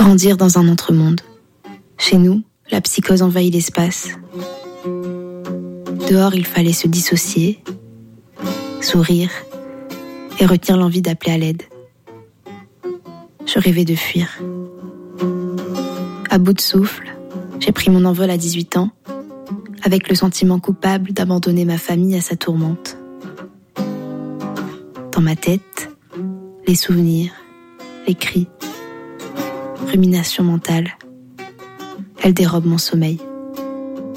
Grandir dans un entre-monde. Chez nous, la psychose envahit l'espace. Dehors, il fallait se dissocier, sourire et retenir l'envie d'appeler à l'aide. Je rêvais de fuir. À bout de souffle, j'ai pris mon envol à 18 ans, avec le sentiment coupable d'abandonner ma famille à sa tourmente. Dans ma tête, les souvenirs, les cris, rumination mentale, elles dérobent mon sommeil.